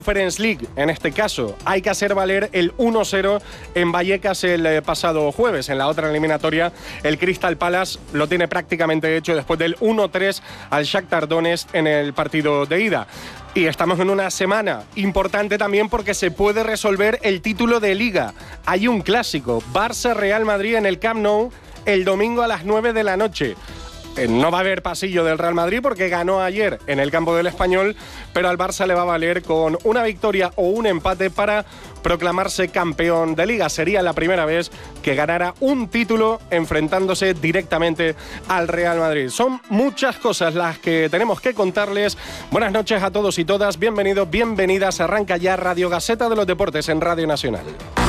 Conference League, en este caso, hay que hacer valer el 1-0 en Vallecas el pasado jueves. En la otra eliminatoria, el Crystal Palace lo tiene prácticamente hecho después del 1-3 al Shakhtar Donetsk en el partido de ida. Y estamos en una semana importante también porque se puede resolver el título de Liga. Hay un clásico, Barça-Real Madrid en el Camp Nou el domingo a las 9 de la noche. No va a haber pasillo del Real Madrid porque ganó ayer en el campo del Español, pero al Barça le va a valer con una victoria o un empate para proclamarse campeón de Liga. Sería la primera vez que ganara un título enfrentándose directamente al Real Madrid. Son muchas cosas las que tenemos que contarles. Buenas noches a todos y todas, bienvenidos, bienvenidas. Arranca ya Radio Gaceta de los Deportes en Radio Nacional.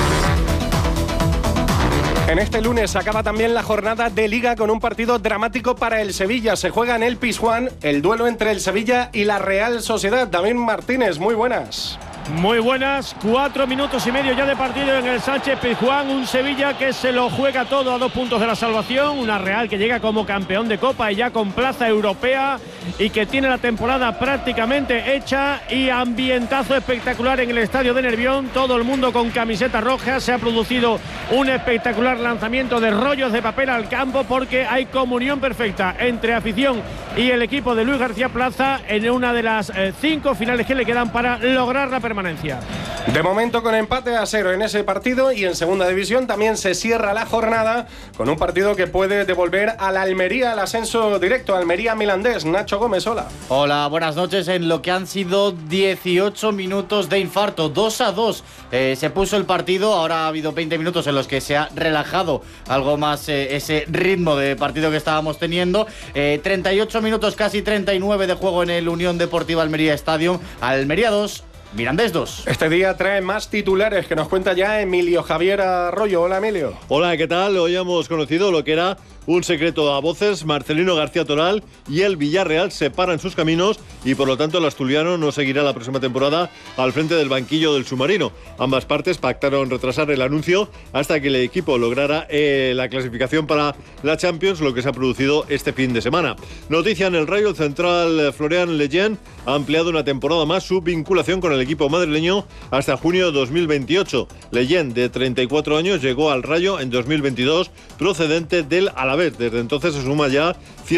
En este lunes acaba también la jornada de Liga con un partido dramático para el Sevilla. Se juega en el Pizjuán el duelo entre el Sevilla y la Real Sociedad. David Martínez, muy buenas. Muy buenas, 4 minutos y medio ya de partido en el Sánchez Pizjuán. Un Sevilla que se lo juega todo a 2 puntos de la salvación. Una Real que llega como campeón de Copa y ya con plaza europea y que tiene la temporada prácticamente hecha y ambientazo espectacular en el estadio de Nervión. Todo el mundo con camiseta roja. Se ha producido un espectacular lanzamiento de rollos de papel al campo porque hay comunión perfecta entre afición y el equipo de Luis García Plaza en una de las 5 finales que le quedan para lograr la permanencia. De momento con empate a 0 en ese partido, y en segunda división también se cierra la jornada con un partido que puede devolver al Almería el ascenso directo. Almería-Mirandés. Nacho Gómez, hola. Hola, buenas noches. En lo que han sido 18 minutos de infarto, 2-2 se puso el partido. Ahora ha habido 20 minutos en los que se ha relajado algo más ese ritmo de partido que estábamos teniendo. 38 minutos, casi 39 de juego en el Unión Deportiva Almería Stadium. Almería 2, Mirandés 2. Este día trae más titulares que nos cuenta ya Emilio Javier Arroyo. Hola, Emilio. Hola, ¿qué tal? Hoy hemos conocido lo que era un secreto a voces. Marcelino García Toral y el Villarreal separan sus caminos y por lo tanto el asturiano no seguirá la próxima temporada al frente del banquillo del submarino. Ambas partes pactaron retrasar el anuncio hasta que el equipo lograra la clasificación para la Champions, lo que se ha producido este fin de semana. Noticia en el Rayo, el central Florian Lejeune ha ampliado una temporada más su vinculación con el equipo madrileño hasta junio de 2028. Lejeune, de 34 años, llegó al Rayo en 2022 procedente del Alavés. Desde entonces se suma ya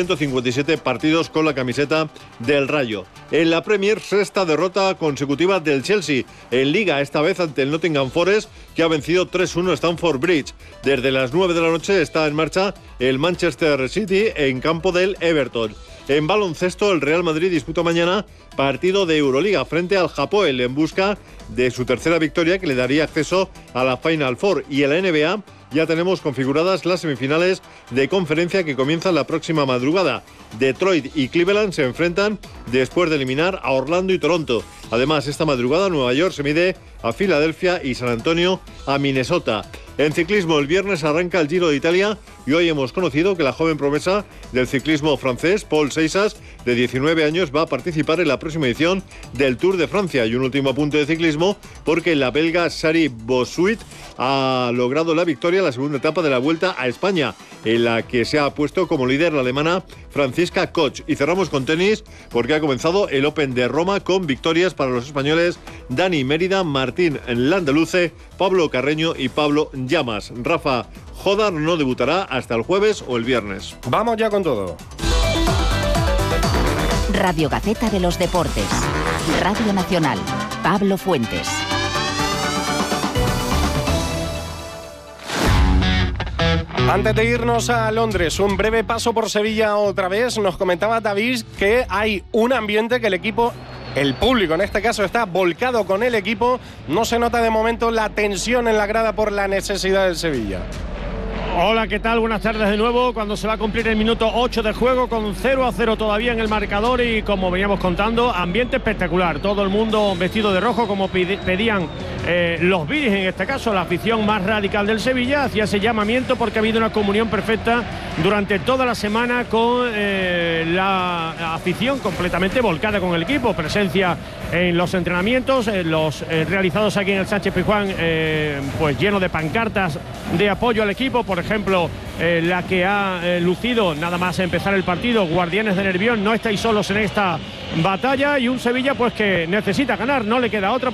157 partidos con la camiseta del Rayo. En la Premier, sexta derrota consecutiva del Chelsea. En Liga, esta vez ante el Nottingham Forest, que ha vencido 3-1 Stamford Bridge. Desde las 9 de la noche está en marcha el Manchester City en campo del Everton. En baloncesto, el Real Madrid disputa mañana partido de Euroliga frente al Hapoel en busca de su tercera victoria que le daría acceso a la Final Four. Y en la NBA ya tenemos configuradas las semifinales de conferencia que comienzan la próxima madrugada. Detroit y Cleveland se enfrentan después de eliminar a Orlando y Toronto. Además, esta madrugada Nueva York se mide a Filadelfia y San Antonio a Minnesota. En ciclismo, el viernes arranca el Giro de Italia y hoy hemos conocido que la joven promesa del ciclismo francés, Paul Seixas, de 19 años, va a participar en la próxima edición del Tour de Francia. Y un último apunte de ciclismo, porque la belga Sari Bossuit ha logrado la victoria en la segunda etapa de la Vuelta a España, en la que se ha puesto como líder la alemana Franziska Koch. Y cerramos con tenis, porque ha comenzado el Open de Roma con victorias para los españoles Dani Mérida, Martín Landaluce, Pablo Carreño y Pablo Llamas. Rafa Jodar no debutará hasta el jueves o el viernes. Vamos ya con todo. Radio Gaceta de los Deportes. Radio Nacional. Pablo Fuentes. Antes de irnos a Londres, un breve paso por Sevilla otra vez. Nos comentaba David que hay un ambiente que el equipo, el público en este caso, está volcado con el equipo. No se nota de momento la tensión en la grada por la necesidad del Sevilla. Hola, ¿qué tal? Buenas tardes de nuevo. Cuando se va a cumplir el minuto 8 de juego con 0-0 todavía en el marcador y como veníamos contando, ambiente espectacular. Todo el mundo vestido de rojo como pedían los Viris, en este caso la afición más radical del Sevilla, hacía ese llamamiento porque ha habido una comunión perfecta durante toda la semana con la afición completamente volcada con el equipo, presencia en los entrenamientos, los realizados aquí en el Sánchez-Pizjuán, pues lleno de pancartas de apoyo al equipo, por ejemplo la que ha lucido nada más empezar el partido: Guardianes de Nervión, no estáis solos en esta batalla, y un Sevilla pues que necesita ganar, no le queda otra.